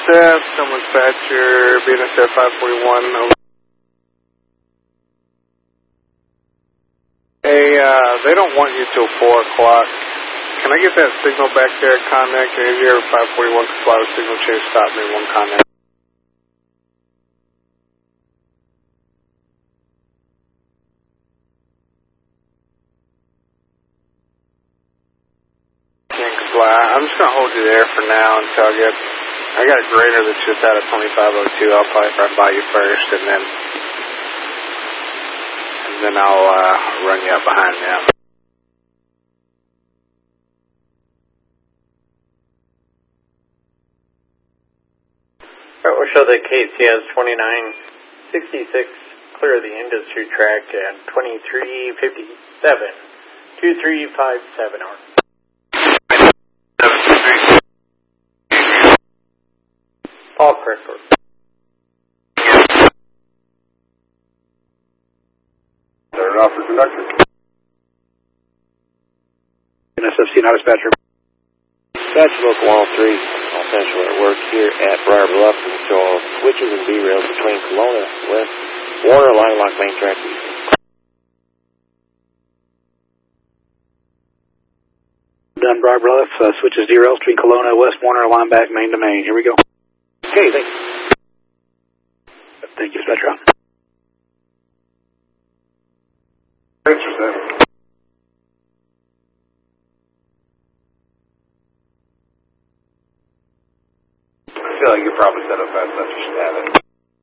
staff, someone dispatcher, BNSF 541. Hey, they don't want you till 4 o'clock. Can I get that signal back there, Connect? Aviator 541, comply with signal change, stop me, 1 Connect. Can't comply. I'm just going to hold you there for now until I got a grader that's just out of 2502. I'll probably run by you first, and then I'll run you up behind them. Alright, we'll show the KCS 2966 clear the industry track at 2357, 2357 hour. All correct. Third off for conductor. NSFC, not dispatcher. Dispatch local 103, all central at work here at Briar Bluff, and show all switches and B-rails between Kelowna West, Warner, line lock, main track east. Done, Briar Bluff, switches derails between Kelowna West, Warner, line back, main to main. Here we go. Okay, thanks. Thank you, dispatcher. Thanks for that. I feel like you're probably set up fast enough, you should have it.